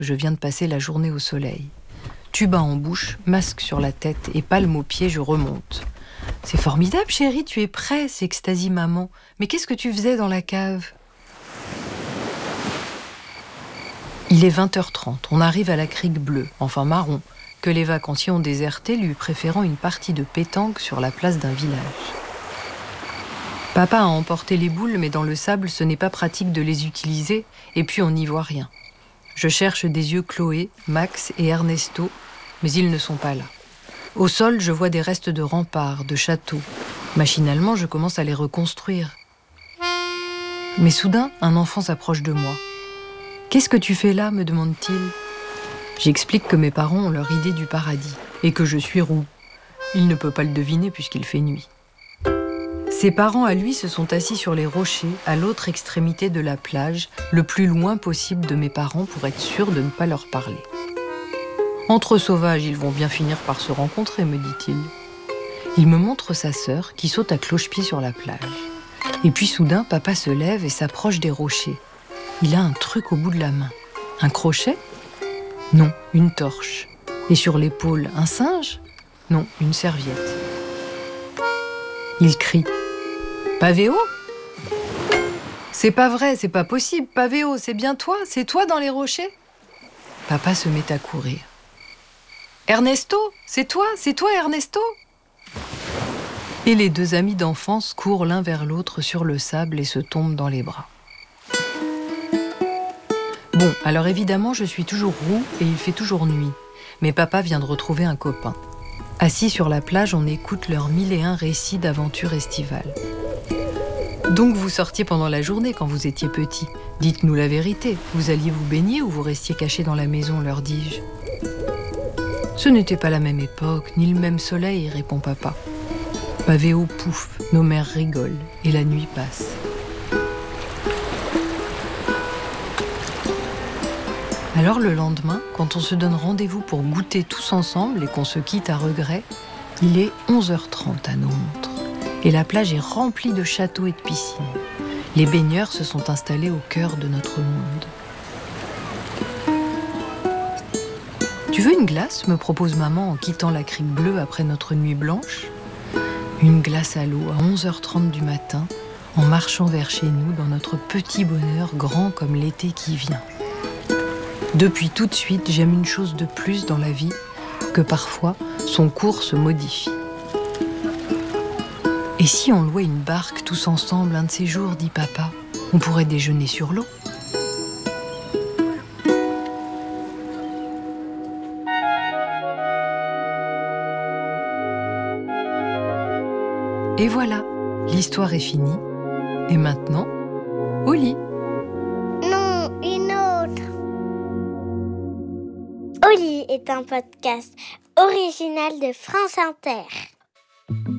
Je viens de passer la journée au soleil. Tuba en bouche, masque sur la tête et palme aux pieds, je remonte. C'est formidable, chérie, tu es prêt, s'extasie maman. Mais qu'est-ce que tu faisais dans la cave ? Il est 20h30, on arrive à la crique bleue, enfin marron, que les vacanciers ont déserté, lui préférant une partie de pétanque sur la place d'un village. Papa a emporté les boules, mais dans le sable, ce n'est pas pratique de les utiliser, et puis on n'y voit rien. Je cherche des yeux Chloé, Max et Ernesto, mais ils ne sont pas là. Au sol, je vois des restes de remparts, de châteaux. Machinalement, je commence à les reconstruire. Mais soudain, un enfant s'approche de moi. « Qu'est-ce que tu fais là ?» me demande-t-il. J'explique que mes parents ont leur idée du paradis, et que je suis roux. Il ne peut pas le deviner puisqu'il fait nuit. Ses parents à lui se sont assis sur les rochers, à l'autre extrémité de la plage, le plus loin possible de mes parents pour être sûr de ne pas leur parler. Entre sauvages, ils vont bien finir par se rencontrer, me dit-il. Il me montre sa sœur qui saute à cloche-pied sur la plage. Et puis soudain, papa se lève et s'approche des rochers. Il a un truc au bout de la main. Un crochet ? Non, une torche. Et sur l'épaule, un singe ? Non, une serviette. Il crie. Pavéo ? C'est pas vrai, c'est pas possible. Pavéo, c'est bien toi ? C'est toi dans les rochers ? Papa se met à courir. Ernesto, c'est toi Ernesto ? Et les deux amis d'enfance courent l'un vers l'autre sur le sable et se tombent dans les bras. Bon, alors évidemment, je suis toujours roux et il fait toujours nuit. Mais papa vient de retrouver un copain. Assis sur la plage, on écoute leurs 1001 récits d'aventures estivales. Donc vous sortiez pendant la journée quand vous étiez petit. Dites-nous la vérité. Vous alliez vous baigner ou vous restiez caché dans la maison, leur dis-je. Ce n'était pas la même époque, ni le même soleil, répond papa. Pavéo pouffe, nos mères rigolent, et la nuit passe. Alors le lendemain, quand on se donne rendez-vous pour goûter tous ensemble et qu'on se quitte à regret, il est 11h30 à nos montres. Et la plage est remplie de châteaux et de piscines. Les baigneurs se sont installés au cœur de notre monde. « Tu veux une glace ?» me propose maman en quittant la crique bleue après notre nuit blanche. Une glace à l'eau à 11h30 du matin, en marchant vers chez nous dans notre petit bonheur grand comme l'été qui vient. Depuis tout de suite, j'aime une chose de plus dans la vie, que parfois son cours se modifie. Et si on louait une barque tous ensemble un de ces jours, dit papa, on pourrait déjeuner sur l'eau. Et voilà, l'histoire est finie. Et maintenant, au lit. Non, une autre. Au lit est un podcast original de France Inter.